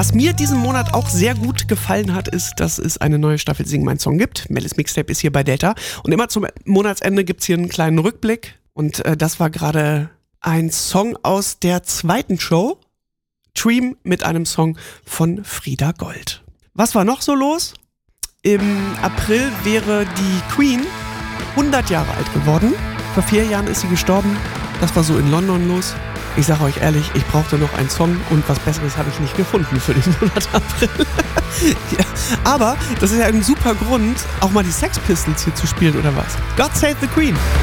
Was mir diesen Monat auch sehr gut gefallen hat, ist, dass es eine neue Staffel Sing mein Song gibt. Melis Mixtape ist hier bei Delta. Und immer zum Monatsende gibt's hier einen kleinen Rückblick. Und das war gerade ein Song aus der zweiten Show. Dream mit einem Song von Frieda Gold. Was war noch so los? Im April wäre die Queen 100 Jahre alt geworden. Vor 4 Jahren ist sie gestorben. Das war so in London los. Ich sage euch ehrlich, ich brauchte noch einen Song und was Besseres habe ich nicht gefunden für den Monat April. Ja, aber das ist ja ein super Grund, auch mal die Sex Pistols hier zu spielen oder was. God Save the Queen.